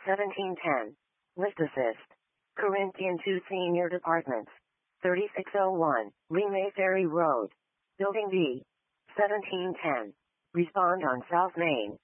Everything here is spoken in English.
1710. List assist. Corinthian 2 Senior Departments. 3601, Lee Ferry Road. Building B. 1710. Respond on South Main.